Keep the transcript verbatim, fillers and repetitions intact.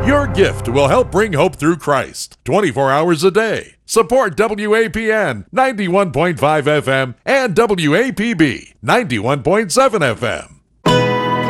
Your gift will help bring hope through Christ twenty-four hours a day. Support W A P N ninety-one point five F M and W A P B ninety-one point seven F M.